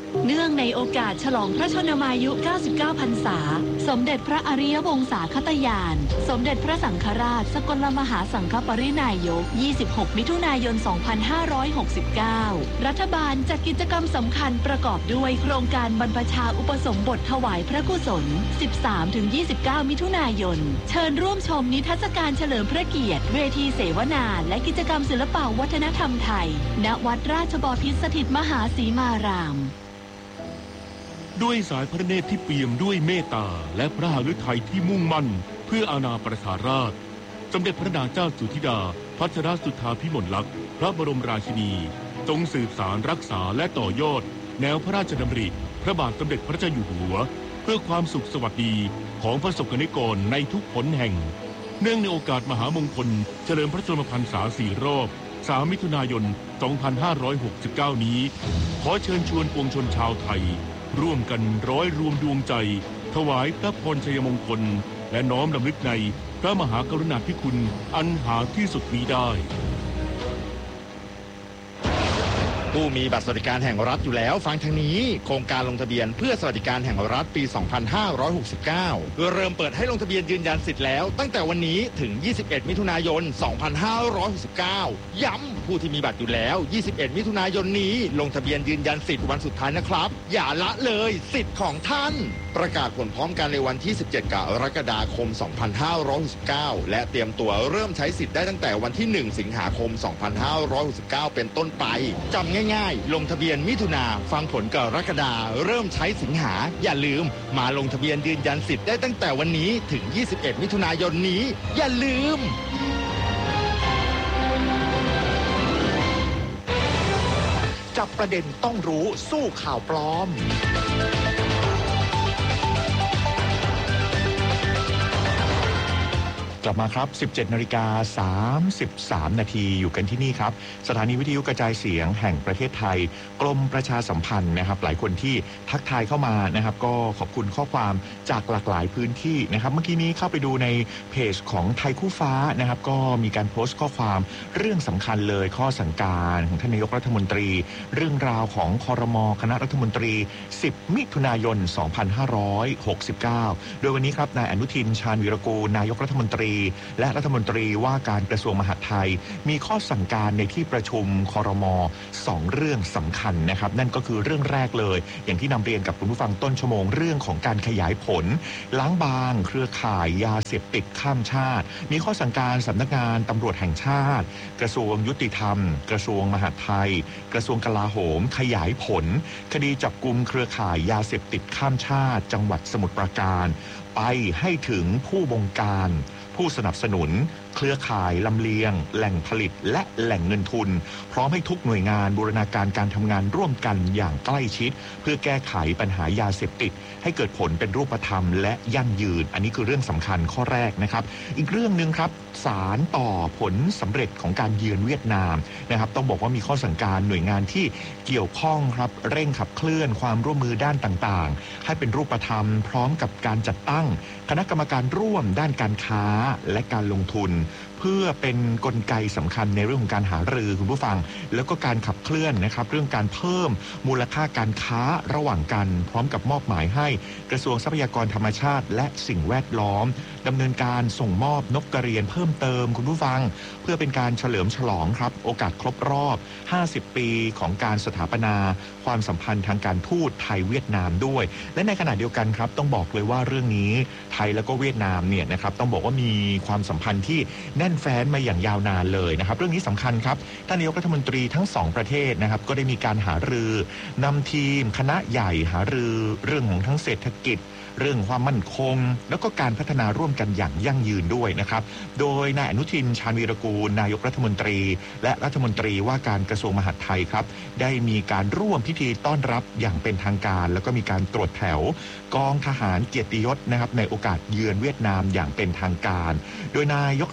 เนื่องในโอกาสฉลองพระชนมายุ เก้าสิบเก้า พรรษาสมเด็จพระอริยวงศาคตญาณสมเด็จพระสังฆราชสกลมหาสังฆปรินายก ยี่สิบหก มิถุนายน สองพันห้าร้อยหกสิบเก้า รัฐบาลจัดกิจกรรมสำคัญประกอบด้วยโครงการบรรพชาอุปสมบทถวายพระกุศล สิบสามถึงยี่สิบเก้า มิถุนายน เชิญร่วมชมนิทรรศการเฉลิมพระเกียรติเวทีเสวนาและกิจกรรมศิลปวัฒนธรรมไทยณวัดราชบพิตรสถิตมหาสีมารามด้วยสายพระเนตรที่เปี่ยมด้วยเมตตาและพระหฤทัยที่มุ่งมั่นเพื่ออาณาประชาราษฎร์สมเด็จพระนางเจ้าสุธิดาพัชรสุทธาภิมลลักษณ์พระบรมราชินีทรงสืบสารรักษาและต่อยอดแนวพระราชดำริพระบาทสมเด็จพระเจ้าอยู่หัวเพื่อความสุขสวัสดีของประสบกนิกรในทุกหนแห่งเนื่องในโอกาสมหามงคลเฉลิมพระชนมพรรษาสี่รอบสามมิถุนายน สองพันห้าร้อยหกสิบเก้า นี้ขอเชิญชวนปวงชนชาวไทยร่วมกันร้อยรวมดวงใจถวายพระพรชัยมงคลและน้อมรำลึกในพระมหากรุณาธิคุณอันหาที่สุดมิได้ผู้มีบัตรสวัสดิการแห่งรัฐอยู่แล้วฟังทางนี้โครงการลงทะเบียนเพื่อสวัสดิการแห่งรัฐปี สองพันห้าร้อยหกสิบเก้า เริ่มเปิดให้ลงทะเบียนยืนยันสิทธิ์แล้วตั้งแต่วันนี้ถึง ยี่สิบเอ็ด มิถุนายน สองพันห้าร้อยหกสิบเก้า ย้ำผู้ที่มีบัตรอยู่แล้ว ยี่สิบเอ็ด มิถุนายนนี้ลงทะเบียนยืนยันสิทธิ์วันสุดท้ายนะครับอย่าละเลยสิทธิ์ของท่านประกาศผลพร้อมกันในวันที่ สิบเจ็ด กรกฎาคม สองพันห้าร้อยหกสิบเก้า และเตรียมตัวเริ่มใช้สิทธิ์ได้ตั้งแต่วันที่ หนึ่ง สิงหาคม สองพันห้าร้อยหกสิบเก้า เป็นต้นไปจำง่ายๆลงทะเบียนมิถุนาฟังผลกรกฎาเริ่มใช้สิงหาอย่าลืมมาลงทะเบียนยืนยันสิทธิ์ได้ตั้งแต่วันนี้ถึง ยี่สิบเอ็ด มิถุนายนนี้อย่าลืมจับประเด็นต้องรู้สู้ข่าวปลอมกลับมาครับ สิบเจ็ดนาฬิกาสามสิบสาม นาทีอยู่กันที่นี่ครับสถานีวิทยุกระจายเสียงแห่งประเทศไทยกรมประชาสัมพันธ์นะครับหลายคนที่ทักทายเข้ามานะครับก็ขอบคุณข้อความจากหลากหลายพื้นที่นะครับเมื่อกี้นี้เข้าไปดูในเพจของไทยคู่ฟ้านะครับก็มีการโพสต์ข้อความเรื่องสำคัญเลยข้อสั่งการของท่านนายกรัฐมนตรีเรื่องราวของครม.คณะรัฐมนตรีสิบมิถุนายน สองพันห้าร้อยหกสิบเก้า โดยวันนี้ครับนายอนุทินชาญวีรกูลนายกรัฐมนตรีและรัฐมนตรีว่าการกระทรวงมหาดไทยมีข้อสั่งการในที่ประชุมครม.สองเรื่องสำคัญนะครับนั่นก็คือเรื่องแรกเลยอย่างที่นำเรียนกับคุณผู้ฟังต้นชั่วโมงเรื่องของการขยายผลล้างบางเครือข่ายยาเสพติดข้ามชาติมีข้อสั่งการสำนักงานตำรวจแห่งชาติกระทรวงยุติธรรมกระทรวงมหาดไทยกระทรวงกลาโหมขยายผลคดีจับกุมเครือข่ายยาเสพติดข้ามชาติจังหวัดสมุทรปราการไปให้ถึงผู้บงการผู้สนับสนุนเครือข่ายลำเลียงแหล่งผลิตและแหล่งเงินทุนพร้อมให้ทุกหน่วยงานบูรณาการการทำงานร่วมกันอย่างใกล้ชิดเพื่อแก้ไขปัญหายาเสพติดให้เกิดผลเป็นรูปธรรมและยั่งยืนอันนี้คือเรื่องสำคัญข้อแรกนะครับอีกเรื่องนึงครับสารต่อผลสำเร็จของการเยือนเวียดนามนะครับต้องบอกว่ามีข้อสั่งการหน่วยงานที่เกี่ยวข้องครับเร่งขับเคลื่อนความร่วมมือด้านต่างๆให้เป็นรูปธรรมพร้อมกับการจัดตั้งคณะกรรมการร่วมด้านการค้าและการลงทุนเพื่อเป็นกลไกสำคัญในเรื่องของการหารือคุณผู้ฟังแล้วก็การขับเคลื่อนนะครับเรื่องการเพิ่มมูลค่าการค้าระหว่างกันพร้อมกับมอบหมายให้กระทรวงทรัพยากรธรรมชาติและสิ่งแวดล้อมดำเนินการส่งมอบนกกระเรียนเพิ่มเติมคุณผู้ฟังเพื่อเป็นการเฉลิมฉลองครับโอกาสครบรอบห้าสิบปีของการสถาปนาความสัมพันธ์ทางการทูตไทยเวียดนามด้วยและในขณะเดียวกันครับต้องบอกเลยว่าเรื่องนี้ไทยแล้วก็เวียดนามเนี่ยนะครับต้องบอกว่ามีความสัมพันธ์ที่แน่นแฟ้นมาอย่างยาวนานเลยนะครับเรื่องนี้สำคัญครับท่านนายกรัฐมนตรีทั้งสองประเทศนะครับก็ได้มีการหารือนำทีมคณะใหญ่หารือเรื่องของทั้งเศรษฐกิจเรื่องความมั่นคงแล้วก็การพัฒนาร่วมกันอย่างยั่งยืนด้วยนะครับโดยนายอนุทินชาญวีรกูลนายกรัฐมนตรีและรัฐมนตรีว่าการกระทรวงมหาดไทยครับได้มีการร่วมพิธีต้อนรับอย่างเป็นทางการแล้วก็มีการตรวจแถวกองทหารเกียรติยศนะครับในโอกาสเยือนเวียดนามอย่างเป็นทางการโดยนายกรัฐมนตรี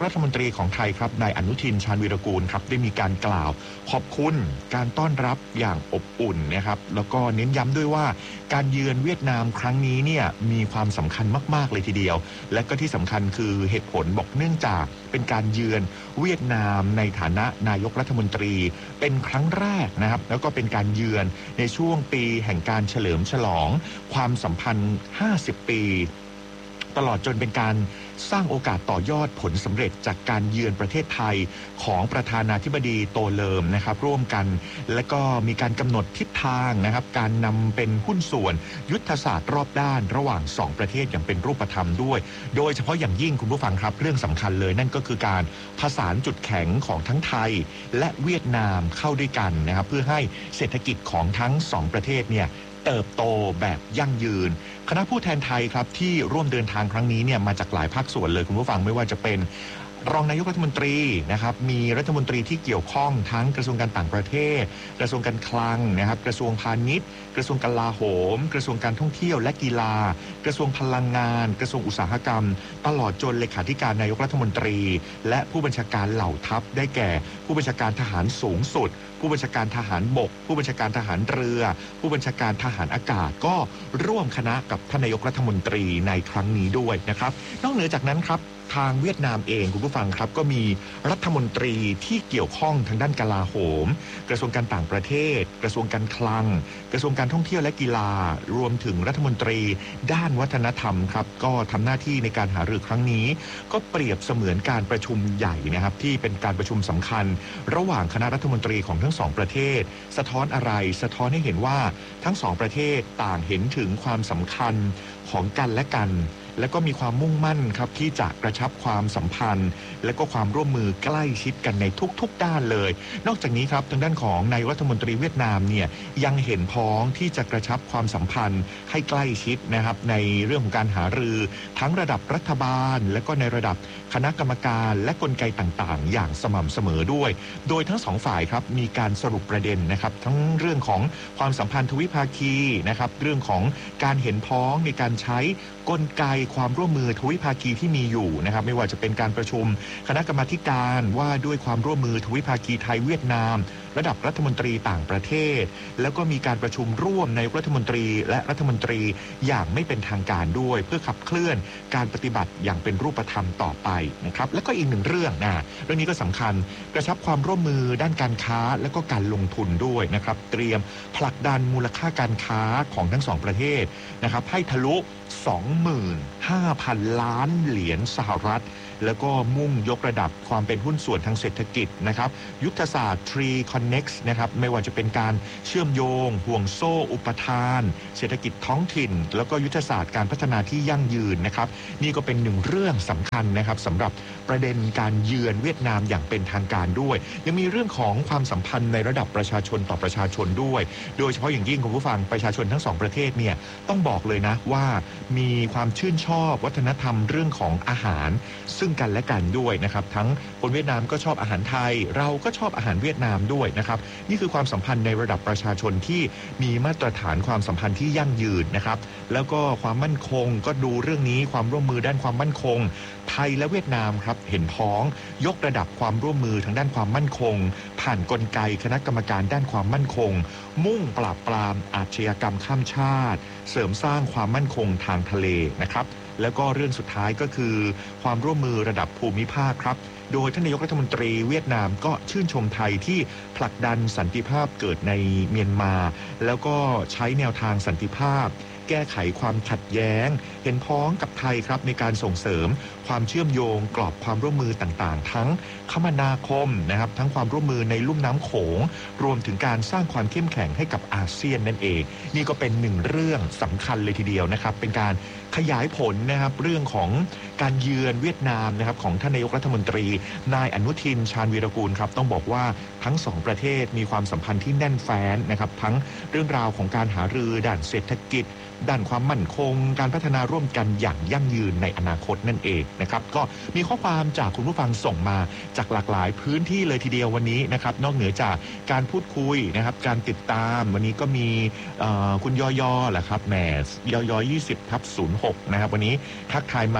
รีของไทยครับนายอนุทินชาญวีรกูลครับได้มีการกล่าวขอบคุณการต้อนรับอย่างอบอุ่นนะครับแล้วก็เน้นย้ำด้วยว่าการเยือนเวียดนามครั้งนี้เนี่ยมีความสำคัญมากๆเลยทีเดียวและก็ที่สำคัญคือเหตุผลบอกเนื่องจากเป็นการเยือนเวียดนามในฐานะนายกรัฐมนตรีเป็นครั้งแรกนะครับแล้วก็เป็นการเยือนในช่วงปีแห่งการเฉลิมฉลองความสัมพันธ์ห้าสิบปีตลอดจนเป็นการสร้างโอกาสต่อยอดผลสำเร็จจากการเยือนประเทศไทยของประธานาธิบดีโตเลิมนะครับร่วมกันและก็มีการกำหนดทิศทางนะครับการนำเป็นหุ้นส่วนยุทธศาสตร์รอบด้านระหว่างสองประเทศอย่างเป็นรูปธรรมด้วยโดยเฉพาะอย่างยิ่งคุณผู้ฟังครับเรื่องสำคัญเลยนั่นก็คือการผสานจุดแข็งของทั้งไทยและเวียดนามเข้าด้วยกันนะครับเพื่อให้เศรษฐกิจของทั้งสองประเทศเนี่ยเติบโตแบบยั่งยืนคณะผู้แทนไทยครับที่ร่วมเดินทางครั้งนี้เนี่ยมาจากหลายภาคส่วนเลยคุณผู้ฟังไม่ว่าจะเป็นรองนายกรัฐมนตรีนะครับมีรัฐมนตรีที่เกี่ยวข้องทั้งกระทรวงการต่างประเทศกระทรวงการคลังนะครับกระทรวงพาณิชย์กระทรวงกลาโหมกระทรวงการท่องเที่ยวและกีฬากระทรวงพลังงานกระทรวงอุตสาหกรรมตลอดจนเลขาธิการนายกรัฐมนตรีและผู้บัญชาการเหล่าทัพได้แก่ผู้บัญชาการทหารสูงสุดผู้บัญชาการทหารบกผู้บัญชาการทหารเรือผู้บัญชาการทหารอากาศก็ร่วมคณะกับท่านนายกรัฐมนตรีในครั้งนี้ด้วยนะครับนอกเหนือจากนั้นครับทางเวียดนามเองคุณผู้ฟังครับก็มีรัฐมนตรีที่เกี่ยวข้องทางด้านกลาโหมกระทรวงการต่างประเทศกระทรวงการคลังกระทรวงการท่องเที่ยวและกีฬารวมถึงรัฐมนตรีด้านวัฒนธรรมครับก็ทำหน้าที่ในการหารือครั้งนี้ก็เปรียบเสมือนการประชุมใหญ่นะครับที่เป็นการประชุมสำคัญระหว่างคณะรัฐมนตรีของทั้งสองประเทศสะท้อนอะไรสะท้อนให้เห็นว่าทั้งสองประเทศต่างเห็นถึงความสำคัญของกันและกันและก็มีความมุ่งมั่นครับที่จะกระชับความสัมพันธ์และก็ความร่วมมือใกล้ชิดกันในทุกๆด้านเลยนอกจากนี้ครับทางด้านของนายรัฐมนตรีเวียดนามเนี่ยยังเห็นพ้องที่จะกระชับความสัมพันธ์ให้ใกล้ชิดนะครับในเรื่องของการหารือทั้งระดับรัฐบาลและก็ในระดับคณะกรรมการและกลไกต่างๆอย่างสม่ำเสมอด้วยโดยทั้งสองฝ่ายครับมีการสรุปประเด็นนะครับทั้งเรื่องของความสัมพันธ์ทวิภาคีนะครับเรื่องของการเห็นพ้องในการใช้กลไกความร่วมมือทวิภาคีที่มีอยู่นะครับไม่ว่าจะเป็นการประชุมคณะกรรมาธิการว่าด้วยความร่วมมือทวิภาคีไทยเวียดนามระดับรัฐมนตรีต่างประเทศแล้วก็มีการประชุมร่วมในรัฐมนตรีและรัฐมนตรีอย่างไม่เป็นทางการด้วยเพื่อขับเคลื่อนการปฏิบัติอย่างเป็นรูปธรรมต่อไปนะครับและก็อีกหนึ่งเรื่องนะเรื่องนี้ก็สำคัญกระชับความร่วมมือด้านการค้าและก็การลงทุนด้วยนะครับเตรียมผลักดันมูลค่าการค้าของทั้งสองประเทศนะครับให้ทะลุ สองหมื่นห้าพัน ล้านเหรียญสหรัฐแล้วก็มุ่งยกระดับความเป็นหุ้นส่วนทางเศรษฐกิจนะครับยุทธศาสตร์ ทรี Connect นะครับไม่ว่าจะเป็นการเชื่อมโยงห่วงโซ่อุปทานเศรษฐกิจท้องถิ่นแล้วก็ยุทธศาสตร์การพัฒนาที่ยั่งยืนนะครับนี่ก็เป็นหนึ่งเรื่องสำคัญนะครับสำหรับประเด็นการเยือนเวียดนามอย่างเป็นทางการด้วยยังมีเรื่องของความสัมพันธ์ในระดับประชาชนต่อประชาชนด้วยโดยเฉพาะอย่างยิ่งคุณผู้ฟังประชาชนทั้งสองประเทศเนี่ยต้องบอกเลยนะว่ามีความชื่นชอบวัฒนธรรมเรื่องของอาหารซึ่งกันและกันด้วยนะครับทั้งคนเวียดนามก็ชอบอาหารไทยเราก็ชอบอาหารเวียดนามด้วยนะครับนี่คือความสัมพันธ์ในระดับประชาชนที่มีมาตรฐานความสัมพันธ์ที่ยั่งยืนนะครับแล้วก็ความมั่นคงก็ดูเรื่องนี้ความร่วมมือด้านความมั่นคงไทยและเวียดนามครับเห็นพ้องยกระดับความร่วมมือทางด้านความมั่นคงผ่านกลไกคณะกรรมการด้านความมั่นคงมุ่งปราบปรามอาชญากรรมข้ามชาติเสริมสร้างความมั่นคงทางทะเลนะครับแล้วก็เรื่องสุดท้ายก็คือความร่วมมือระดับภูมิภาคครับโดยท่านนายกรัฐมนตรีเวียดนามก็ชื่นชมไทยที่ผลักดันสันติภาพเกิดในเมียนมาแล้วก็ใช้แนวทางสันติภาพแก้ไขความขัดแย้งเห็นพ้องกับไทยครับในการส่งเสริมความเชื่อมโยงกรอบความร่วมมือต่างๆทั้งคมนาคมนะครับทั้งความร่วมมือในลุ่มน้ำโขงรวมถึงการสร้างความเข้มแข็งให้กับอาเซียนนั่นเองนี่ก็เป็นหนึ่งเรื่องสำคัญเลยทีเดียวนะครับเป็นการขยายผลนะครับเรื่องของการเยือนเวียดนามนะครับของท่านนายกรัฐมนตรีนายอนุทินชาญวีรกูลครับต้องบอกว่าทั้งสองประเทศมีความสัมพันธ์ที่แน่นแฟ้นนะครับทั้งเรื่องราวของการหารือด้านเศรษฐกิจด้านความมั่นคงการพัฒนาร่วมกันอย่างยั่งยืนในอนาคตนั่นเองนะครับก็มีข้อความจากคุณผู้ฟังส่งมาจากหลากหลายพื้นที่เลยทีเดียววันนี้นะครับนอกเหนือจากการพูดคุยนะครับการติดตามวันนี้ก็มีคุณยอยอแหละครับแหมยอยอยี่สิบทับศูนย์หกนะครับวันนี้ทักทายมา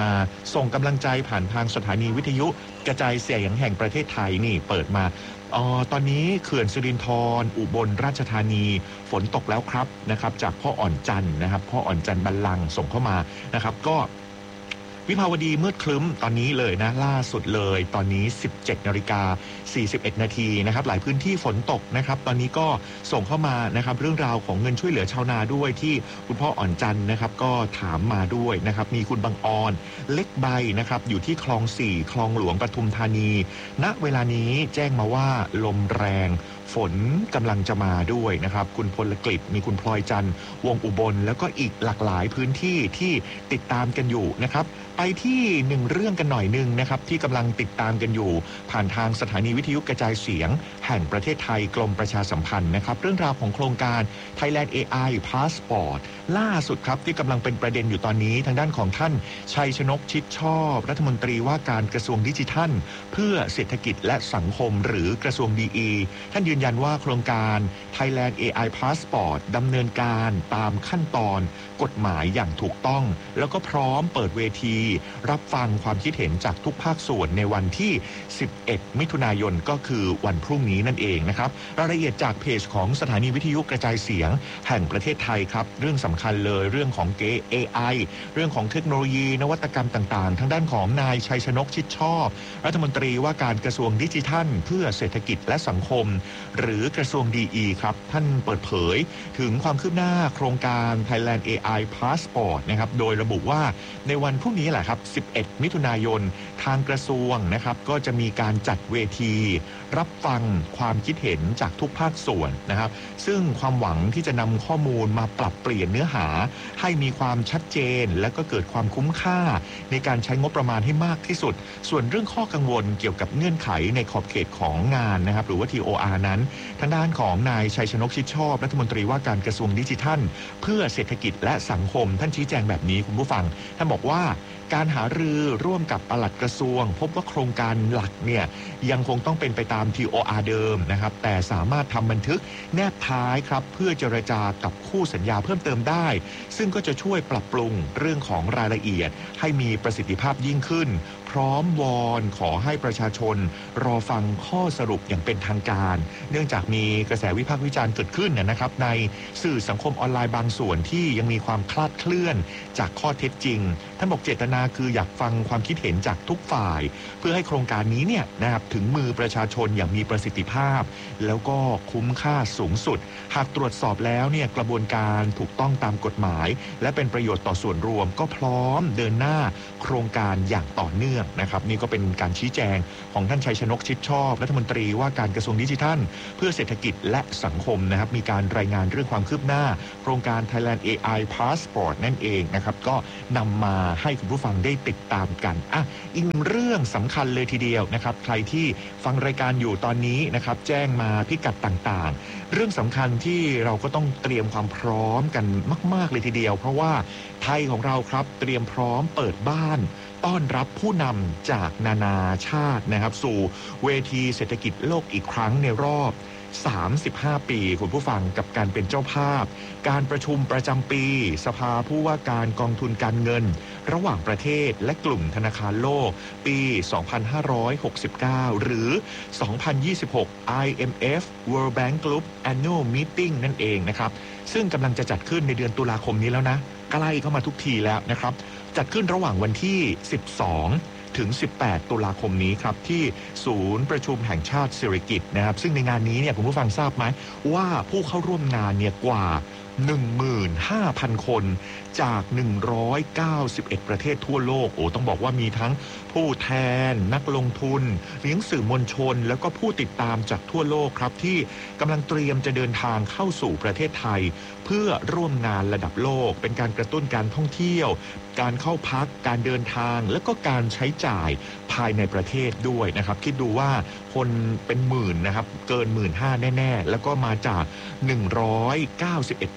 ส่งกำลังใจผ่านทางสถานีวิทยุกระจายเสียงแห่งประเทศไทยนี่เปิดมาอ๋อตอนนี้เขื่อนสิรินธรอุบลราชธานีฝนตกแล้วครับนะครับจากพ่ออ่อนจันทร์นะครับพ่ออ่อนจันทร์บัลลังก์ส่งเข้ามานะครับก็วิภาวดีมืดครึ้มตอนนี้เลยนะล่าสุดเลยตอนนี้ สิบเจ็ดนาฬิกาสี่สิบเอ็ดนาทีนะครับหลายพื้นที่ฝนตกนะครับตอนนี้ก็ส่งเข้ามานะครับเรื่องราวของเงินช่วยเหลือชาวนาด้วยที่คุณพ่ออ่อนจันทร์นะครับก็ถามมาด้วยนะครับมีคุณบางออนเล็กใบนะครับอยู่ที่คลองสี่คลองหลวงปทุมธานีณเวลานี้แจ้งมาว่าลมแรงฝนกำลังจะมาด้วยนะครับคุณพลกฤษมีคุณพลอยจันทร์วงอุบลแล้วก็อีกหลากหลายพื้นที่ที่ติดตามกันอยู่นะครับไปที่หนึ่งเรื่องกันหน่อยนึงนะครับที่กำลังติดตามกันอยู่ผ่านทางสถานีวิทยุกระจายเสียงแห่งประเทศไทยกรมประชาสัมพันธ์นะครับเรื่องราวของโครงการ Thailand เอ ไอ Passport ล่าสุดครับที่กำลังเป็นประเด็นอยู่ตอนนี้ทางด้านของท่านชัยชนกชิดชอบรัฐมนตรีว่าการกระทรวงดิจิทัลเพื่อเศรษฐกิจและสังคมหรือกระทรวงดีอีท่านยืนยันว่าโครงการ Thailand เอ ไอ Passport ดำเนินการตามขั้นตอนกฎหมายอย่างถูกต้องแล้วก็พร้อมเปิดเวทีรับฟังความคิดเห็นจากทุกภาคส่วนในวันที่สิบเอ็ดมิถุนายนก็คือวันพรุ่งนี้นั่นเองนะครับรายละเอียดจากเพจของสถานีวิทยุกระจายเสียงแห่งประเทศไทยครับเรื่องสำคัญเลยเรื่องของ เอ ไอ เรื่องของเทคโนโลยีนวัตกรรมต่างๆทางด้านของนายชัยชนกชิดชอบรัฐมนตรีว่าการกระทรวงดิจิทัลเพื่อเศรษฐกิจและสังคมหรือกระทรวงดีอีครับท่านเปิดเผยถึงความคืบหน้าโครงการ Thailand เอ ไอ Passport นะครับโดยระบุว่าในวันพรุ่งนี้แหละครับสิบเอ็ดมิถุนายนทางกระทรวงนะครับก็จะมีการจัดเวทีรับฟังความคิดเห็นจากทุกภาคส่วนนะครับซึ่งความหวังที่จะนำข้อมูลมาปรับเปลี่ยนเนื้อหาให้มีความชัดเจนและก็เกิดความคุ้มค่าในการใช้งบประมาณให้มากที่สุดส่วนเรื่องข้อกังวลเกี่ยวกับเงื่อนไขในขอบเขตของงานนะครับหรือว่า ที โอ อาร์ นั้นทางด้านของนายชัยชนกชิดชอบรัฐมนตรีว่าการกระทรวงดิจิทัลเพื่อเศรษฐกิจและสังคมท่านชี้แจงแบบนี้คุณผู้ฟังท่านบอกว่าการหารือร่วมกับปลัดกระทรวงพบว่าโครงการหลักเนี่ยยังคงต้องเป็นไปตาม ที โอ อาร์ เดิมนะครับแต่สามารถทำบันทึกแนบท้ายครับเพื่อเจรจากับคู่สัญญาเพิ่มเติมได้ซึ่งก็จะช่วยปรับปรุงเรื่องของรายละเอียดให้มีประสิทธิภาพยิ่งขึ้นพร้อมวอนขอให้ประชาชนรอฟังข้อสรุปอย่างเป็นทางการเนื่องจากมีกระแสวิพากษ์วิจารณ์เกิดขึ้นนะครับในสื่อสังคมออนไลน์บางส่วนที่ยังมีความคลาดเคลื่อนจากข้อเท็จจริงท่านบอกเจตนาคืออยากฟังความคิดเห็นจากทุกฝ่ายเพื่อให้โครงการนี้เนี่ยนะครับถึงมือประชาชนอย่างมีประสิทธิภาพแล้วก็คุ้มค่าสูงสุดหากตรวจสอบแล้วเนี่ยกระบวนการถูกต้องตามกฎหมายและเป็นประโยชน์ต่อส่วนรวมก็พร้อมเดินหน้าโครงการอย่างต่อเนื่องนะครับนี่ก็เป็นการชี้แจงของท่านชัยชนกชิดชอบรัฐมนตรีว่าการกระทรวงดิจิทัลเพื่อเศรษฐกิจและสังคมนะครับมีการรายงานเรื่องความคืบหน้าโครงการ Thailand เอ ไอ Passport นั่นเองนะครับก็นำมาให้คุณผู้ฟังได้ติดตามกันอ่ะอีกหนึ่งเรื่องสำคัญเลยทีเดียวนะครับใครที่ฟังรายการอยู่ตอนนี้นะครับแจ้งมาพิกัดต่างๆเรื่องสำคัญที่เราก็ต้องเตรียมความพร้อมกันมากๆเลยทีเดียวเพราะว่าไทยของเราครับเตรียมพร้อมเปิดบ้านต้อนรับผู้นำจากนานาชาตินะครับสู่เวทีเศรษฐกิจโลกอีกครั้งในรอบสามสิบห้าปีคุณผู้ฟังกับการเป็นเจ้าภาพการประชุมประจำปีสภาผู้ว่าการกองทุนการเงินระหว่างประเทศและกลุ่มธนาคารโลกปี สองพันห้าร้อยหกสิบเก้า หรือ สองพันยี่สิบหก ไอ เอ็ม เอฟ World Bank Group Annual Meeting นั่นเองนะครับซึ่งกำลังจะจัดขึ้นในเดือนตุลาคมนี้แล้วนะใกล้เข้ามาทุกทีแล้วนะครับจัดขึ้นระหว่างวันที่สิบสองถึงสิบแปดตุลาคมนี้ครับที่ศูนย์ประชุมแห่งชาติสิริกิติ์นะครับซึ่งในงานนี้เนี่ยคุณผู้ฟังทราบไหมว่าผู้เข้าร่วมงานเนี่ยกว่า หนึ่งหมื่นห้าพัน คนจากหนึ่งร้อยเก้าสิบเอ็ดประเทศทั่วโลกโอ้ต้องบอกว่ามีทั้งผู้แทนนักลงทุนเลี้ยงสื่อมวลชนแล้วก็ผู้ติดตามจากทั่วโลกครับที่กำลังเตรียมจะเดินทางเข้าสู่ประเทศไทยเพื่อร่วมงานระดับโลกเป็นการกระตุ้นการท่องเที่ยวการเข้าพักการเดินทางและก็การใช้จ่ายภายในประเทศด้วยนะครับคิดดูว่าคนเป็นหมื่นนะครับเกิน หนึ่งหมื่นห้าพัน แน่ๆแล้วก็มาจากหนึ่งร้อยเก้าสิบเอ็ดประ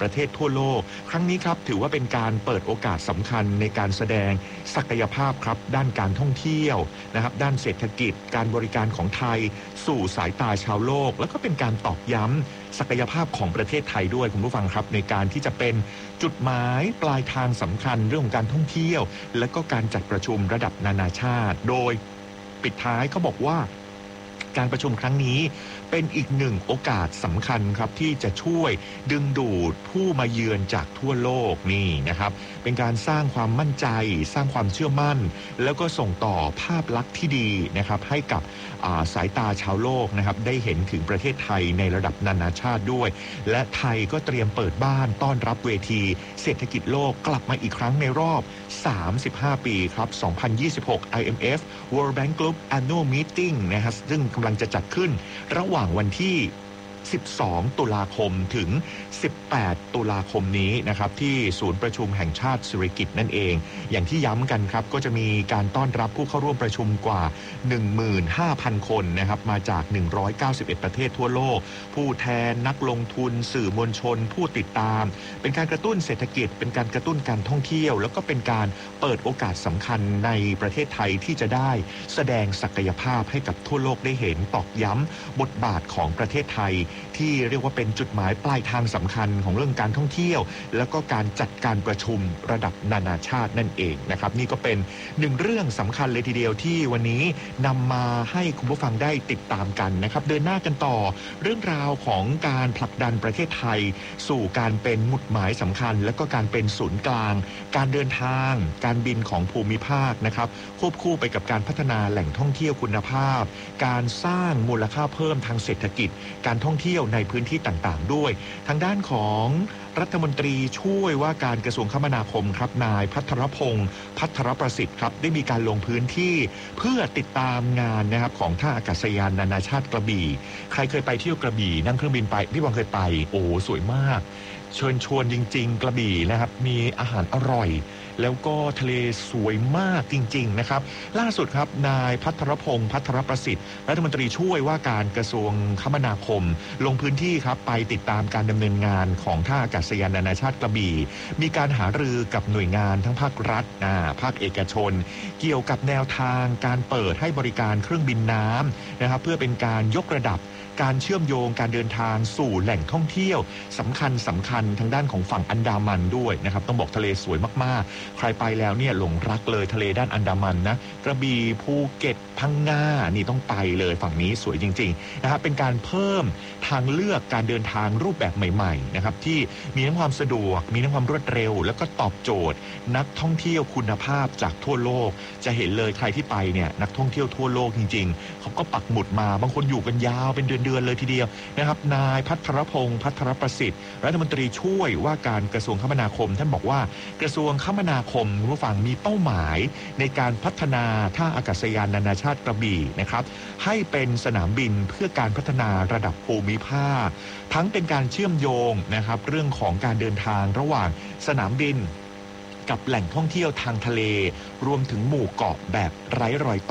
ประเทศทั่วโลกครั้งนี้ครับถือว่าเป็นการเปิดโอกาสสำคัญในการแสดงศักยภาพครับด้านการท่องเที่ยวนะครับด้านเศรษฐกิจการบริการของไทยสู่สายตาชาวโลกแล้วก็เป็นการตอกย้ำศักยภาพของประเทศไทยด้วยคุณผู้ฟังครับในการที่จะเป็นจุดหมายปลายทางสำคัญเรื่องของการท่องเที่ยวและก็การจัดประชุมระดับนานาชาติโดยปิดท้ายเขาบอกว่าการประชุมครั้งนี้เป็นอีกหนึ่งโอกาสสำคัญครับที่จะช่วยดึงดูดผู้มาเยือนจากทั่วโลกนี่นะครับเป็นการสร้างความมั่นใจสร้างความเชื่อมั่นแล้วก็ส่งต่อภาพลักษณ์ที่ดีนะครับให้กับสายตาชาวโลกนะครับได้เห็นถึงประเทศไทยในระดับนานาชาติด้วยและไทยก็เตรียมเปิดบ้านต้อนรับเวทีเศรษฐกิจโลกกลับมาอีกครั้งในรอบสามสิบห้าปีครับสองพันยี่สิบหก ไอ เอ็ม เอฟ World Bank Group Annual Meeting นะครับซึ่งกำลังจะจัดขึ้นระหว่างวันที่สิบสองตุลาคมถึงสิบแปดตุลาคมนี้นะครับที่ศูนย์ประชุมแห่งชาติสิริกิติ์นั่นเองอย่างที่ย้ำกันครับก็จะมีการต้อนรับผู้เข้าร่วมประชุมกว่า หนึ่งหมื่นห้าพัน คนนะครับมาจากหนึ่งร้อยเก้าสิบเอ็ดประเทศทั่วโลกผู้แทนนักลงทุนสื่อมวลชนผู้ติดตามเป็นการกระตุ้นเศรษฐกิจเป็นการกระตุ้นการท่องเที่ยวแล้วก็เป็นการเปิดโอกาสสำคัญในประเทศไทยที่จะได้แสดงศักยภาพให้กับทั่วโลกได้เห็นตอกย้ำบทบาทของประเทศไทยที่เรียกว่าเป็นจุดหมายปลายทางสำคัญของเรื่องการท่องเที่ยวแล้วก็การจัดการประชุมระดับนานาชาตินั่นเองนะครับนี่ก็เป็นหนึ่งเรื่องสำคัญเลยทีเดียวที่วันนี้นำมาให้คุณผู้ฟังได้ติดตามกันนะครับเดินหน้ากันต่อเรื่องราวของการผลักดันประเทศไทยสู่การเป็นหมุดหมายสำคัญและก็การเป็นศูนย์กลางการเดินทางการบินของภูมิภาคนะครับควบคู่ไปกับการพัฒนาแหล่งท่องเที่ยวคุณภาพการสร้างมูลค่าเพิ่มทางเศรษฐกิจการท่องเที่ยวในพื้นที่ต่างๆด้วยทางด้านของรัฐมนตรีช่วยว่าการกระทรวงคมนาคมครับนายภัทรพงศ์ภัทรประสิทธิ์ครับได้มีการลงพื้นที่เพื่อติดตามงานนะครับของท่าอากาศยานนานาชาติกระบี่ใครเคยไปเที่ยวกระบี่นั่งเครื่องบินไปพี่วังเคยไปโอ้สวยมากเชิญชวนจริงๆกระบี่นะครับมีอาหารอร่อยแล้วก็ทะเลสวยมากจริงๆนะครับล่าสุดครับนายภัทรพงศ์ภัทรประสิทธิ์รัฐมนตรีช่วยว่าการกระทรวงคมนาคมลงพื้นที่ครับไปติดตามการดำเนินงานของท่าอากาศยานนานาชาติกระบี่มีการหารือกับหน่วยงานทั้งภาครัฐภาคเอกชนเกี่ยวกับแนวทางการเปิดให้บริการเครื่องบินน้ำนะครับเพื่อเป็นการยกระดับการเชื่อมโยงการเดินทางสู่แหล่งท่องเที่ยวสำคัญสำคัญทางด้านของฝั่งอันดามันด้วยนะครับต้องบอกทะเลสวยมากๆใครไปแล้วเนี่ยหลงรักเลยทะเลด้านอันดามันนะกระบี่ภูเก็ตพังงานี่ต้องไปเลยฝั่งนี้สวยจริงๆนะครับเป็นการเพิ่มทางเลือกการเดินทางรูปแบบใหม่ๆนะครับที่มีทั้งความสะดวกมีทั้งความรวดเร็วแล้วก็ตอบโจทย์นักท่องเที่ยวคุณภาพจากทั่วโลกจะเห็นเลยใครที่ไปเนี่ยนักท่องเที่ยวทั่วโลกจริงๆเขาก็ปักหมุดมาบางคนอยู่กันยาวเป็นเดือนๆเลยทีเดียวนะครับนายภัทรพงศ์ภัทรประสิทธิ์รัฐมนตรีช่วยว่าการกระทรวงคมนาคมท่านบอกว่ากระทรวงคมนาคมผู้ฟังมีเป้าหมายในการพัฒนาท่าอากาศยานนานาชาติกระบี่นะครับให้เป็นสนามบินเพื่อการพัฒนาระดับภูมิภาคทั้งเป็นการเชื่อมโยงนะครับเรื่องของการเดินทางระหว่างสนามบินกับแหล่งท่องเที่ยวทางทะเลรวมถึงหมู่เกาะแบบไร้รอยต่อ